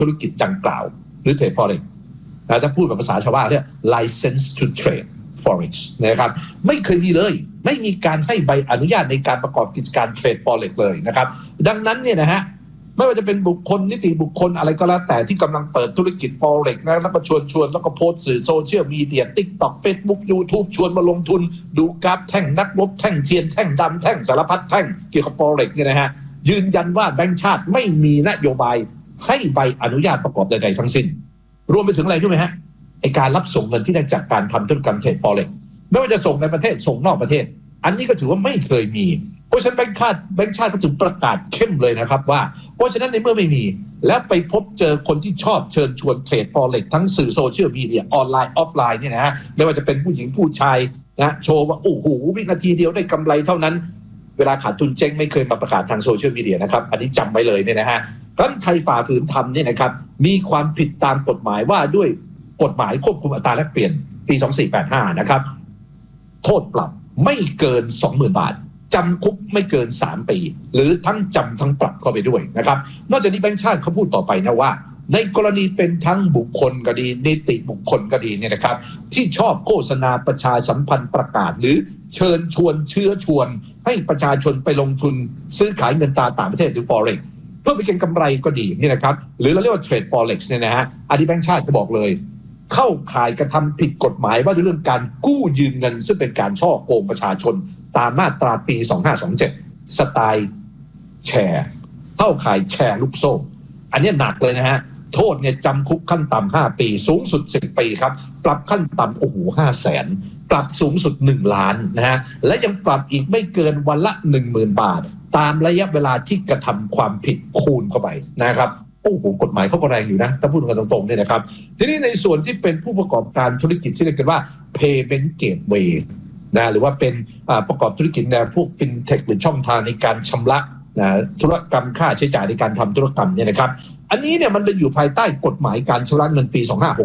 ธุรกิจดังกล่าวหรือเทรด forex ถ้าพูดแบบภาษาชาวบ้านเนี่ย license to trade forex นะครับไม่เคยมีเลยไม่มีการให้ใบอนุญาตในการประกอบกิจการเทรด forex เลยนะครับดังนั้นเนี่ยนะฮะไม่ว่าจะเป็นบุคคลนิติบุคคลอะไรก็แล้วแต่ที่กำลังเปิดธุรกิจ forex นะแล้วก็ชวนแล้วก็โพสต์สื่อโซเชียลมีเดีย TikTok Facebook YouTube ชวนมาลงทุนดูกราฟแท่งนักลบแท่งเทียนแท่งดำแท่งสารพัดแท่งเกี่ยวกับ forex เนี่ยนะฮะยืนยันว่าแบงก์ชาติไม่มีนโยบายให้ใบอนุญาตประกอบใดๆทั้งสิ้นรวมไปถึงอะไรรู้ไหมฮะไอการรับส่งเงินที่ได้จากการทำธุรกรรมเทรด forex ไม่ว่าจะส่งในประเทศส่งนอกประเทศอันนี้ก็ถือว่าไม่เคยมีเพราะฉะนั้นแบงก์ชาติก็ถึงประกาศเข้มเลยนะครับว่าเพราะฉะนั้นในเมื่อไม่มีแล้วไปพบเจอคนที่ชอบเชิญชวนเทรด forex ทั้งสื่อโซเชียลมีเดียออนไลน์ออฟไลน์เนี่ยนะฮะไม่ว่าจะเป็นผู้หญิงผู้ชายนะโชว์ว่าโอ้โหวินาทีเดียวได้กำไรเท่านั้นเวลาขาดทุนเจ๊งไม่เคยมาประกาศทางโซเชียลมีเดียนะครับอันนี้จำไว้เลยเนี่ยนะฮะรัฐไทยฝ่าฝืนทำเนี่ยนะครับมีความผิดตามกฎหมายว่าด้วยกฎหมายควบคุมอัตราแลกเปลี่ยนปี2485นะครับโทษปรับไม่เกิน 20,000 บาทจำคุกไม่เกิน3ปีหรือทั้งจำทั้งปรับเข้าไปด้วยนะครับนอกจากนี้แบงก์ชาติเขาพูดต่อไปนะว่าในกรณีเป็นทั้งบุคคลก็ดีนิติบุคคลก็ดีเนี่ยนะครับที่ชอบโฆษณาประชาสัมพันธ์ประกาศหรือเชิญชวนเชื้อชวนให้ประชาชนไปลงทุนซื้อขายเงินตราต่างประเทศหรือ forex เพื่อไปเก็งกำไรก็ดีนี่นะครับหรือเราเรียกว่าเทรด forex เนี่ยนะฮะอันนี้แบงก์ชาติก็บอกเลยเข้าข่ายกระทำผิดกฎหมายว่าด้วยเรื่องการกู้ยืมเงินซึ่งเป็นการฉ้อโกงประชาชนตามมาตราปี2527สไตล์แชร์เข้าข่ายแชร์ลูกโซ่อันนี้หนักเลยนะฮะโทษเนี่ยจำคุกขั้นต่ำ5ปีสูงสุด10ปีครับปรับขั้นต่ำโอ้โห500,000ปรับสูงสุด1ล้านนะฮะและยังปรับอีกไม่เกินวันละ 10,000 บาทตามระยะเวลาที่กระทำความผิดคูณเข้าไปนะครับโอ้โหกฎหมายเขาก็แรงอยู่นะถ้าพูดกันตรงๆเนี่ยนะครับทีนี้ในส่วนที่เป็นผู้ประกอบการธุรกิจที่เรียกกันว่า payment gateway นะหรือว่าเป็นประกอบธุรกิจในพวก fintech หรือช่องทางในการชำระธุรกรรมค่าใช้จ่ายในการทำธุรกรรมเนี่ยนะครับอันนี้เนี่ยมันจะอยู่ภายใต้กฎหมายการชำระเงินปี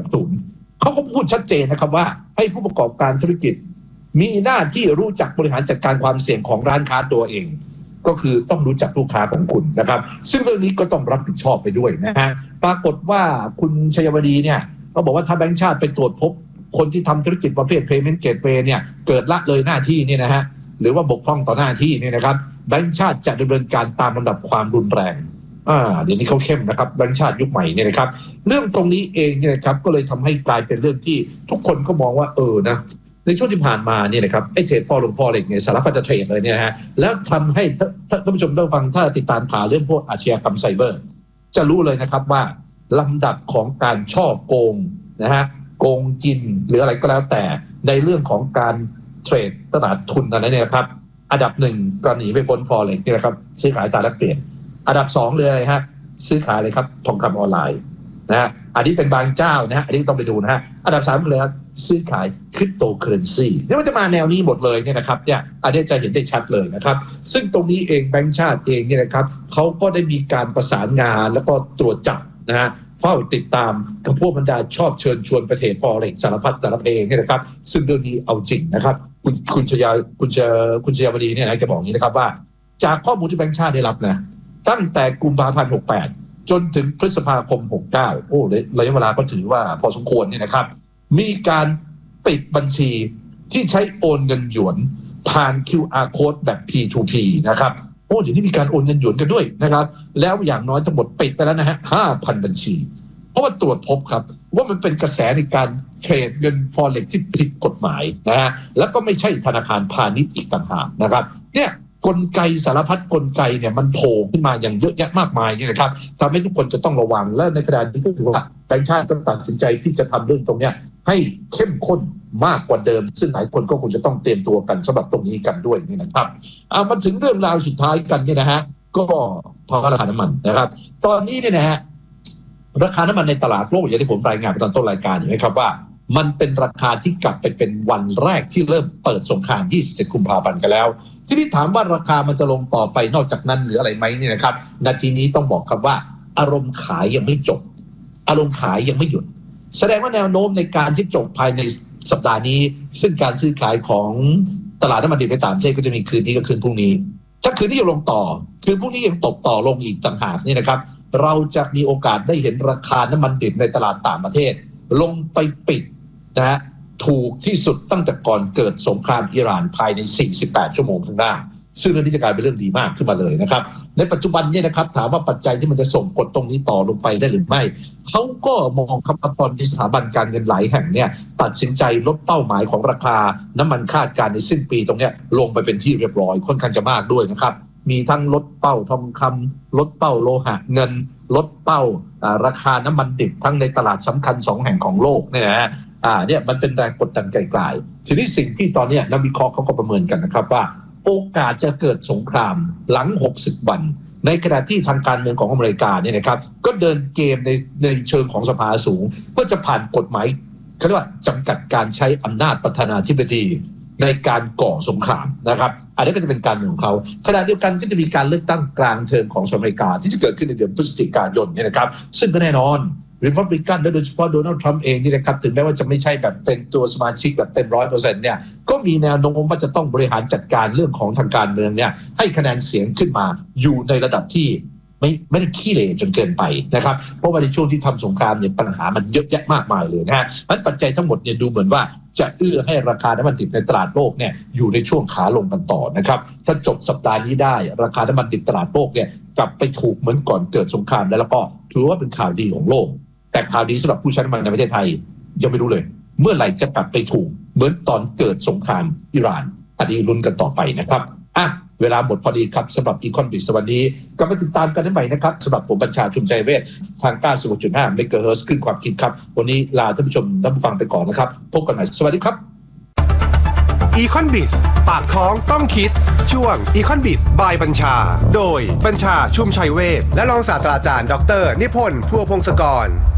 2560เขาก็พูดชัดเจนนะครับว่าให้ผู้ประกอบการธุรกิจมีหน้าที่รู้จักบริหารจัดการความเสี่ยงของร้านค้าตัวเองก็คือต้องรู้จักลูกค้าของคุณนะครับซึ่งเรื่องนี้ก็ต้องรับผิดชอบไปด้วยนะฮะปรากฏว่าคุณชัยวดีเนี่ยเขาบอกว่าถ้าแบงก์ชาติไปตรวจพบคนที่ทำธุรกิจประเภท payment gateway เนี่ยเกิดละเลยหน้าที่เนี่ยนะฮะหรือว่าบกพร่องต่อหน้าที่เนี่ยนะครับแบงก์ชาติจะดำเนินการตามลำดับความรุนแรงเดี๋ยวนี้เขาเข้มนะครับแบงก์ชาติยุคใหม่เนี่ยนะครับเรื่องตรงนี้เองเนี่ยนะครับก็เลยทำให้กลายเป็นเรื่องที่ทุกคนก็มองว่านะในช่วงที่ผ่านมาเนี่ยนะครับไอ้เทรดforexเนี่ยสารพัดจะเทรดเลยเนี่ยนะฮะแล้วทำให้ท่านผู้ชมได้ฟังถ้าติดตามข่าวเรื่องพวกอาชญากรรมไซเบอร์จะรู้เลยนะครับว่าลำดับของการฉ้อโกงนะฮะโกงกินหรืออะไรก็แล้วแต่ในเรื่องของการเทรดตลาดทุนนั้นเนี่ยครับอันดับ1ก็หนีไปพ้นforexนี่นะครับซื้อขายตราแลกเปลี่ยนอันดับ2เลยอะไรฮะซื้อขายเลยครับทองคำออนไลน์นะฮะอันนี้เป็นบางเจ้านะฮะอันนี้ต้องไปดูนะฮะอันดับ3เลยครับซื้อขายคริปโตเคอเรนซีเนี่ยมันจะมาแนวนี้หมดเลยเนี่ยนะครับเนี่ยอันนี้จะเห็นได้ชัดเลยนะครับซึ่งตรงนี้เองแบงก์ชาติเองเนี่ยนะครับเขาก็ได้มีการประสานงานแล้วก็ตรวจจับนะฮะเฝ้าติดตามกับพวกบรรดาชอบเชิญชวนประเทศforexสารพัดสารเพเนี่ยนะครับซึ่งเรื่องนี้เอาจริงนะครับคุณชยาวดีเนี่ยนะจะบอกอย่างนี้นะครับว่าจากข้อมูลที่แบงก์ชาติได้รับนะตั้งแต่กุมภาพันธ์68จนถึงพฤษภาคม69โอ้ระยะเวลาก็ถือว่าพอสมควรเนี่ยนะครับมีการปิดบัญชีที่ใช้โอนเงินหยวนผ่าน QR code แบบ P2P นะครับโอ้เดี๋ยวนี้มีการโอนเงินหยวนกันด้วยนะครับแล้วอย่างน้อยทั้งหมดปิดไปแล้วนะฮะ 5,000 บัญชีเพราะว่าตรวจพบครับว่ามันเป็นกระแสในการเทรดเงิน forex ที่ผิดกฎหมายนะฮะแล้วก็ไม่ใช่ธนาคารพาณิชย์อีกต่างหากนะครับเนี่ยกลไกสารพัดกลไกเนี่ยมันโผล่ขึ้นมาอย่างเยอะแยะมากมายนี่นะครับทำให้ทุกคนจะต้องระวังและในขณะนี้ก็ถือว่าแบงก์ชาติต้องตัดสินใจที่จะทำเรื่องตรงนี้ให้เข้มข้นมากกว่าเดิมซึ่งหลายคนก็คงจะต้องเตรียมตัวกันสำหรับตรงนี้กันด้วยนี่นะครับมาถึงเรื่องราวสุดท้ายกันเนี่ยนะฮะก็พอราคาน้ำมันนะครับตอนนี้เนี่ยนะฮะราคาน้ำมันในตลาดโลกอย่างที่ผมรายงานไปตอนต้นรายการอยู่นะครับว่ามันเป็นราคาที่กลับไปเป็นวันแรกที่เริ่มเปิดสงคราม27กุมภาพันธ์กันแล้วที่นี่ถามว่าราคามันจะลงต่อไปนอกจากนั้นหรืออะไรไหมเนี่ยนะครับนาทีนี้ต้องบอกครับว่าอารมณ์ขายยังไม่จบอารมณ์ขายยังไม่หยุดแสดงว่าแนวโน้มในการที่จบภายในสัปดาห์นี้ซึ่งการซื้อขายของตลาดน้ำมันดิบในต่างประเทศก็จะมีคืนนี้กับคืนพรุ่งนี้ถ้าคืนนี้ยังลงต่อคืนพรุ่งนี้ยังตกต่อลงอีกต่างหากนี่นะครับเราจะมีโอกาสได้เห็นราคาน้ำมันดิบในตลาดต่างประเทศลงไปปิดนะฮะถูกที่สุดตั้งแต่ก่อนเกิดสงครามอิหร่านภายใน48 ชั่วโมงข้างหน้าซึ่งเรื่องนี้จะกลายเป็นเรื่องดีมากขึ้นมาเลยนะครับในปัจจุบันเนี่ยนะครับถามว่าปัจจัยที่มันจะส่งกดตรงนี้ต่อลงไปได้หรือไม่เขาก็มองครับตอนที่สถาบันการเงินหลายแห่งเนี่ยตัดสินใจลดเป้าหมายของราคาน้ำมันคาดการณ์ในสิ้นปีตรงนี้ลงไปเป็นที่เรียบร้อยค่อนข้างจะมากด้วยนะครับมีทั้งลดเป้าทองคำลดเป้าโลหะเงินลดเป้าราคาน้ำมันดิบทั้งในตลาดสำคัญ2แห่งของโลกเนี่ยนะฮะเนี่ยมันเป็นแรงกดดันไกลๆทีนี้สิ่งที่ตอนนี้นักวิเคราะห์เขาก็ประเมินกันนะครับว่าโอกาสจะเกิดสงครามหลัง60 วันในขณะที่ทางการเมืองของอเมริกาเนี่ยนะครับก็เดินเกมในเชิงของสภาสูงเพื่อจะผ่านกฎหมายเขาเรียกว่าจำกัดการใช้อำนาจประธานาธิบดีในการก่อสงครามนะครับอันนี้ก็จะเป็นการเมืองของเขาขณะเดียวกันก็จะมีการเลือกตั้งกลางเทอมของสหรัฐอเมริกาที่จะเกิดขึ้นในเดือนพฤศจิกายนเนี่ยนะครับซึ่งก็แน่นอนรีพับลิกันและโดยเฉพาะโดนัลด์ทรัมป์เองนี่นะครับถึงแม้ว่าจะไม่ใช่แบบเป็นตัวสมาชิกแบบเต็ม 100% เนี่ยก็มีแนวโน้มว่าจะต้องบริหารจัดการเรื่องของทางการเมืองเนี่ยให้คะแนนเสียงขึ้นมาอยู่ในระดับที่ไม่ได้ขี้เหร่จนเกินไปนะครับเพราะว่าในช่วงที่ทำสงครามเนี่ยปัญหามันเยอะแยะมากมายเลยนะฮะนั้นปัจจัยทั้งหมดเนี่ยดูเหมือนว่าจะเอื้อให้ราคาน้ำมันดิบในตลาดโลกเนี่ยอยู่ในช่วงขาลงกันต่อนะครับถ้าจบสัปดาห์นี้ได้ราคาน้ำมันดิบตลาดโลกเนี่ยกลับไปถูกเหมือนก่อนเกิดสงครามแล้วก็ถือว่าเป็นข่าวดีของโลกแต่ข่าวดีสำหรับผู้ใช้น้ำมันในประเทศไทยยังไม่รู้เลยเมื่อไหร่จะกลับไปถูกเหมือนตอนเกิดสงครามอิหร่านอันนี้ลุ้นกันต่อไปนะครับเวลาหมดพอดีครับสำหรับ Econ Biz วันนี้กลับมาติดตามกันได้ใหม่นะครับสำหรับผมบัญชาชุมใจเวชทาง 96.5 เมกะเฮิรตซ์ขึ้นความคิดครับวันนี้ลาท่านผู้ชมท่านผู้ฟังไปก่อนนะครับพบกันใหม่สวัสดีครับ Econ Biz ปากท้องต้องคิดช่วง Econ Biz by บัญชาโดยบัญชาชุมชัยเวชและรองศาสตราจารย์ดร.นิพนธ์พัวพงศกร